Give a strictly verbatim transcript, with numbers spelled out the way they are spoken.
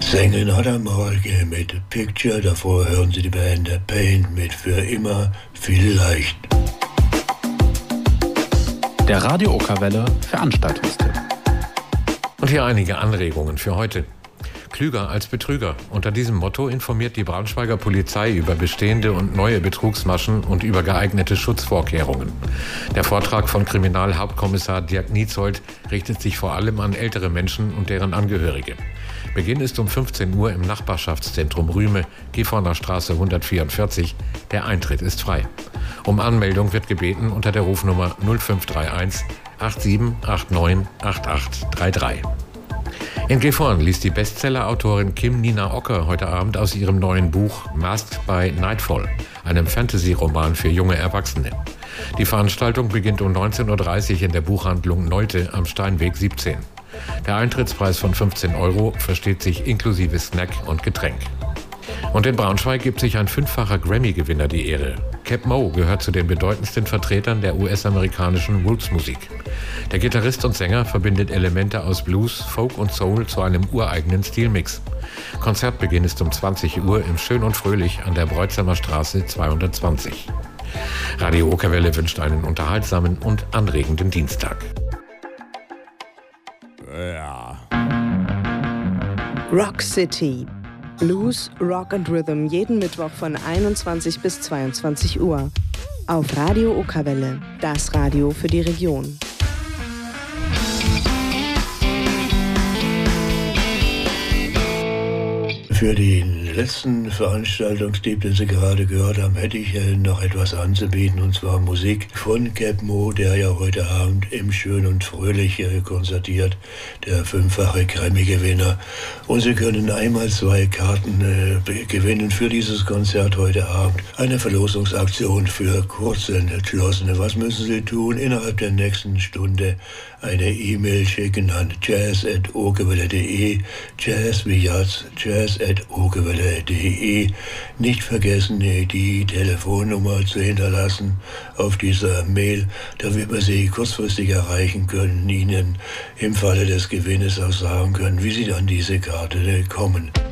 Singen hat er morgen mit Picture, davor hören Sie die Band The Paint mit Für immer vielleicht. Der Radio Okerwelle Veranstaltungstipp. Und hier einige Anregungen für heute. Klüger als Betrüger. Unter diesem Motto informiert die Braunschweiger Polizei über bestehende und neue Betrugsmaschen und über geeignete Schutzvorkehrungen. Der Vortrag von Kriminalhauptkommissar Dirk Nietzold richtet sich vor allem an ältere Menschen und deren Angehörige. Beginn ist um fünfzehn Uhr im Nachbarschaftszentrum Rüme, Gifhorner Straße hundertvierundvierzig. Der Eintritt ist frei. Um Anmeldung wird gebeten unter der Rufnummer null fünf drei eins acht sieben acht neun acht acht drei drei. In Gifhorn liest die Bestseller-Autorin Kim Nina Ocker heute Abend aus ihrem neuen Buch Masked by Nightfall, einem Fantasy-Roman für junge Erwachsene. Die Veranstaltung beginnt um neunzehn Uhr dreißig in der Buchhandlung Neute am Steinweg siebzehn. Der Eintrittspreis von fünfzehn Euro versteht sich inklusive Snack und Getränk. Und in Braunschweig gibt sich ein fünffacher Grammy-Gewinner die Ehre. Cap Moe gehört zu den bedeutendsten Vertretern der U S-amerikanischen Roots-Musik. Der Gitarrist und Sänger verbindet Elemente aus Blues, Folk und Soul zu einem ureigenen Stilmix. Konzertbeginn ist um zwanzig Uhr im Schön und Fröhlich an der Breutsamer Straße zweihundertzwanzig. Radio Okerwelle wünscht einen unterhaltsamen und anregenden Dienstag. Ja. Rock City. Blues, Rock and Rhythm jeden Mittwoch von einundzwanzig bis zweiundzwanzig Uhr. Auf Radio Okerwelle, das Radio für die Region. Für den letzten Veranstaltungstipp, den Sie gerade gehört haben, hätte ich noch etwas anzubieten, und zwar Musik von Cap Moe, der ja heute Abend im Schön und Fröhlich konzertiert, der fünffache Grammy-Gewinner. Und Sie können einmal zwei Karten äh, gewinnen für dieses Konzert heute Abend. Eine Verlosungsaktion für Kurzentschlossene. Was müssen Sie tun? Innerhalb der nächsten Stunde eine E-Mail schicken an jazz at okerwelle punkt de, jazz wie Jazz, jazz at okerwelle punkt de. Nicht vergessen, die Telefonnummer zu hinterlassen auf dieser Mail, damit wir Sie kurzfristig erreichen können, Ihnen im Falle des Gewinnes auch sagen können, wie Sie an diese Karte kommen.